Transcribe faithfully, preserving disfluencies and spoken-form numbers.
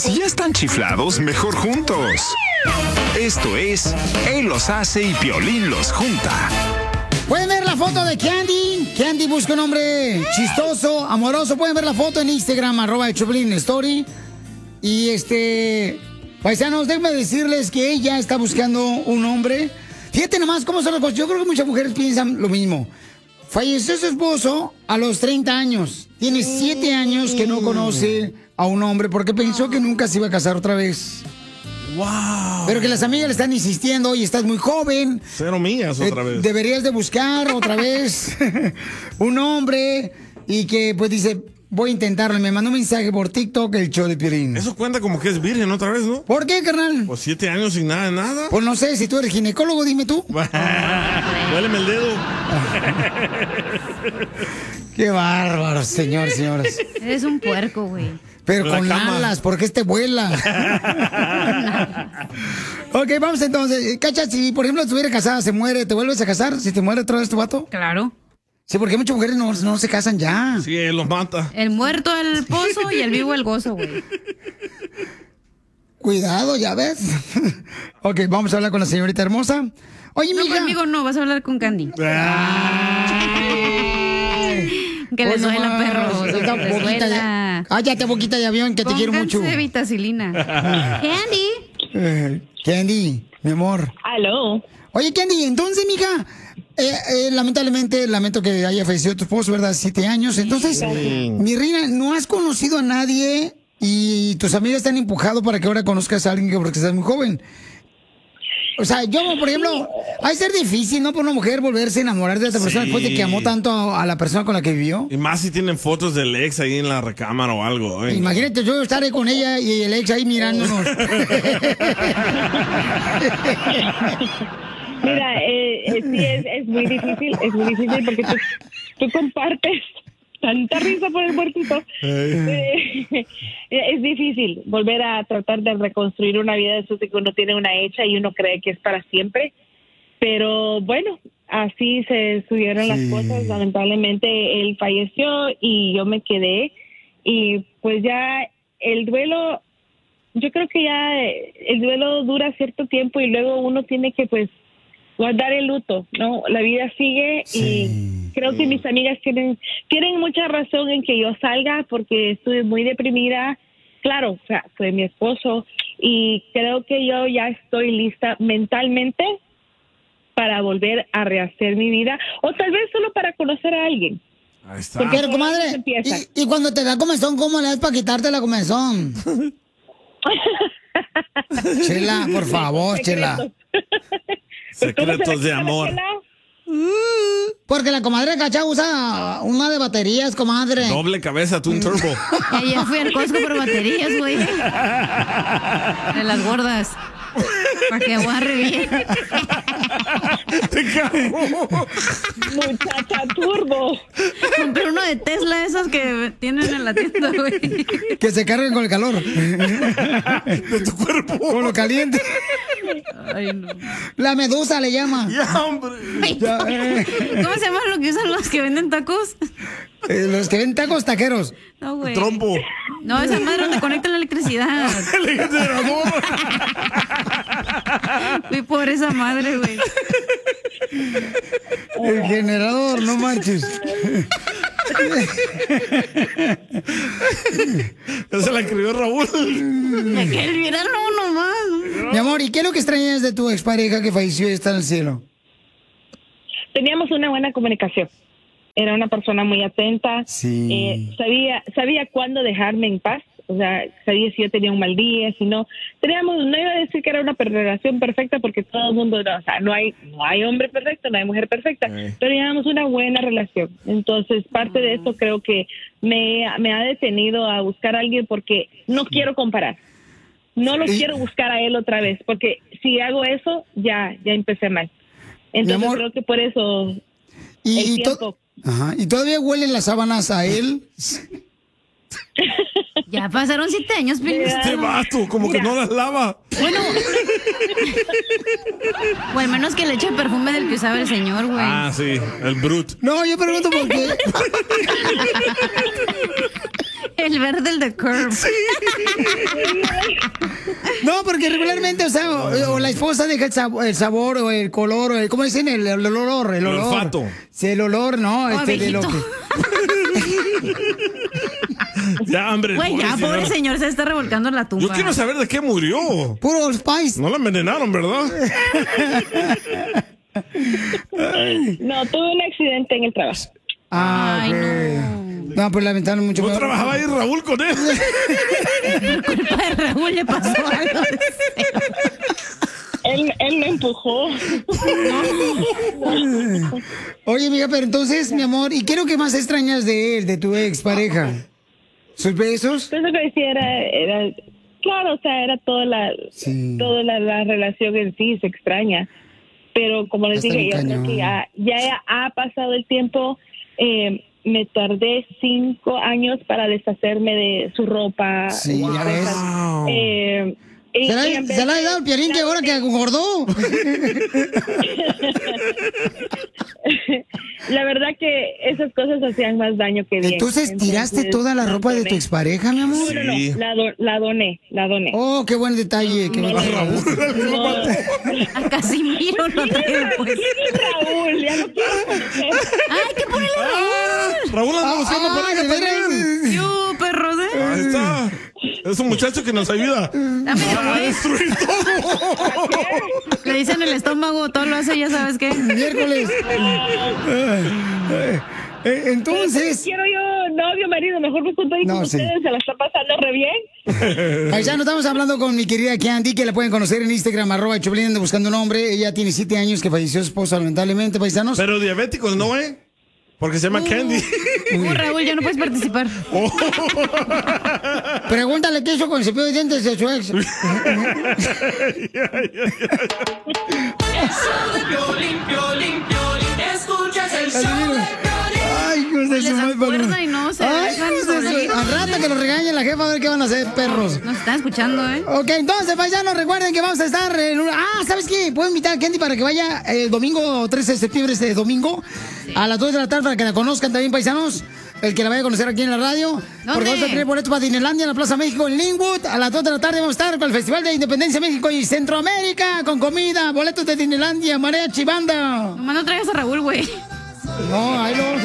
Si ya están chiflados, mejor juntos. Esto es Él los hace y Piolín los junta. Pueden ver la foto de Candy. Candy busca un hombre chistoso, amoroso. Pueden ver la foto en Instagram, arroba el Choplin Story. Y este... Paisanos, déjenme decirles que ella está buscando un hombre. Fíjate nomás cómo son las cosas. Yo creo que muchas mujeres piensan lo mismo. Falleció su esposo a los treinta años. Tiene siete años que no conoce a un hombre porque pensó que nunca se iba a casar otra vez. Wow. Pero que las amigas le están insistiendo, oye, estás muy joven. Cero millas otra eh, vez. Deberías de buscar otra vez un hombre. Y que pues dice, voy a intentarlo. Me mandó un mensaje por TikTok, el show de Piolín. Eso cuenta como que es virgen otra vez, ¿no? ¿Por qué, carnal? Pues siete años sin nada de nada. Pues no sé, si tú eres ginecólogo, dime tú. Huéleme el dedo. Qué bárbaro, señor, señores. Eres un puerco, güey. Pero La con cama. alas, porque este vuela. Ok, vamos entonces. Cacha, si por ejemplo estuviera casada, se muere, ¿te vuelves a casar? Si te muere otra vez tu vato. Claro. Sí, porque muchas mujeres no, no se casan ya. Sí, él los mata. El muerto el pozo y el vivo el gozo, güey. Cuidado, ya ves. Ok, vamos a hablar con la señorita hermosa. Oye, No, mija. conmigo no, vas a hablar con Candy. Que les Hoy duela, nomás, perros. esta Que les boquita duela. de- Cállate, boquita de avión, que te quiero mucho. Pónganse vitacilina. Candy. Eh, Candy, mi amor. Aló. Oye, Candy, entonces, mija, eh, eh, lamentablemente, lamento que haya fallecido tu esposo, ¿verdad? Siete años. Entonces, Sí. mi reina, ¿no has conocido a nadie y tus amigas te han empujado para que ahora conozcas a alguien que porque estás muy joven? O sea, yo, por ejemplo, ha de ser difícil, ¿no? Para una mujer volverse a enamorar de otra persona Sí. después de que amó tanto a, a la persona con la que vivió. Y más si tienen fotos del ex ahí en la recámara o algo. ¿eh? Imagínate yo estar ahí con ella y el ex ahí mirándonos. Mira, eh, eh, sí, es, es muy difícil, es muy difícil porque tú, tú compartes tanta risa por el muertito. Eh, es difícil volver a tratar de reconstruir una vida después de que uno tiene una hecha y uno cree que es para siempre. Pero bueno, así se subieron Sí. las cosas. Lamentablemente él falleció y yo me quedé. Y pues ya el duelo, yo creo que ya eh, el duelo dura cierto tiempo y luego uno tiene que pues guardar el luto, ¿no? La vida sigue Sí. y creo que mis amigas tienen tienen mucha razón en que yo salga porque estuve muy deprimida. Claro, o sea, fue mi esposo y creo que yo ya estoy lista mentalmente para volver a rehacer mi vida o tal vez solo para conocer a alguien. Ahí está. Pero, Ahí comadre, se empieza. y, y cuando te da comezón, ¿cómo le das para quitarte la comezón? Chela, por favor, Chela. Secretos de amor. Porque la comadre Cacha usa una de baterías, comadre. Doble cabeza, Twin Turbo. Ayer fui al Costco por baterías, güey. De las gordas. Para que aguarre bien. Te cago. Muchacha turbo. Compré uno de Tesla, esos que tienen en la tienda, güey. Que se carguen con el calor. De tu cuerpo. Con lo caliente. Ay, no. La medusa le llama. Ya, hombre. Ay, Ya, eh. ¿Cómo se llama lo que usan los que venden tacos? Eh, los que ven tacos taqueros. No, güey. Trompo. No, esa madre donde conectan la electricidad. El generador. Fui por esa madre, güey. El generador, no manches. Esa la escribió Raúl. Que el verano nomás. Mi amor, ¿y qué es lo que extrañas de tu expareja que falleció y está en el cielo? Teníamos una buena comunicación. Era una persona muy atenta. Sí. Eh, sabía sabía cuándo dejarme en paz. O sea, sabía si yo tenía un mal día, si no. Teníamos, no iba a decir que era una relación perfecta porque todo el mundo, no, o sea, no hay, no hay hombre perfecto, no hay mujer perfecta. Eh. Pero teníamos una buena relación. Entonces, parte de eso creo que me, me ha detenido a buscar a alguien porque no quiero comparar. No lo Y- quiero buscar a él otra vez porque si hago eso, ya, ya empecé mal. Entonces, amor, creo que por eso Y, el y to- tiempo. Ajá, ¿y todavía huelen las sábanas a él? Ya pasaron siete años, Piolín. Este vato, como que Mira. no las lava. Bueno. O al menos que le eche perfume del que usaba el señor, güey. Ah, sí, el brut. No, yo pregunto por qué. El verde, el de Curve. Sí. No, porque regularmente, o sea, o, o la esposa deja el sabor, el sabor o el color, o el, ¿cómo dicen? El, el olor, el olor. El olfato. Sí, el olor, ¿no? Oh, este, de lo que... Ya, hombre. Güey, ya, señor. pobre señor, se está revolcando en la tumba. Yo quiero saber de qué murió. Puro Spice. No la envenenaron, ¿verdad? No, tuve un accidente en el trabajo. Ah, Ay, okay. no. No, pues lamentaron mucho. ¿No trabajaba ahí Raúl con él? Por culpa de Raúl le pasó algo. Él, él me empujó. Oye, amiga, pero entonces, mi amor, ¿y qué es lo que más extrañas de él, de tu ex pareja? ¿Sus besos? Pues lo que decía era, era claro, o sea, era toda la, Sí. toda la, la relación en sí, se extraña. Pero como les Está dije, yo bien creo cañón. que ya, ya ha pasado el tiempo. Eh, me tardé cinco años para deshacerme de su ropa. Sí, sus ya ves. cosas. Eh, y- ¿Se la, y en vez se la ha de- dado el Piolín que ahora que engordó? La verdad que esas cosas hacían más daño que bien. Entonces, ¿tiraste toota la ropa de tu expareja, mi amor? No, no, no, Sí. la, do- la doné, la doné. Oh, qué buen detalle. Qué buen No, detalle. no, A Casimiro no trae pues. Raúl, ya no quiero conocer. ¡Ay, qué ponele Raúl! Raúl anda buscando Ah, pareja de veras. también. Yo, perros, ¿eh? Ahí está. Es un muchacho que nos ayuda Dame, a güey. destruir todo. Le dicen el estómago, todo lo hace, ya sabes qué. Miércoles. Eh, Entonces, Quiero yo novio, marido, mejor me junto ahí No, con sí. ustedes, se la está pasando re bien. ahí ya no estamos hablando con mi querida Candy, que la pueden conocer en Instagram, arroba Choplin, anda buscando un hombre. Ella tiene siete años que falleció su esposa, lamentablemente, paisanos. Pero diabéticos no, ¿eh? Porque se llama Candy. Uh, Raúl, ya no puedes participar. Pregúntale qué hizo con el cepillo de dientes de su ex. El show de Piolín, Piolín, Piolín. Escuchas el show de Piolín. Ay, hijos de Les su madre, acuerda padre. y no se Ay, dejan hijos de su- solitos. Al rato que los regañe la jefa a ver qué van a hacer, perros. Nos están escuchando, ¿eh? Ok, entonces, paisanos, recuerden que vamos a estar en una... Ah, ¿sabes qué? Puedo invitar a Candy para que vaya el domingo trece de septiembre, este domingo, a las dos de la tarde, para que la conozcan también, paisanos. El que la vaya a conocer aquí en la radio. Porque vamos a tener boletos para Disneylandia en la Plaza México en Linwood. A las dos de la tarde vamos a estar con el Festival de Independencia México y Centroamérica, con comida, boletos de Disneylandia, mariachi, banda. Nomás no traigas a Raúl, güey. No, ahí lo vamos a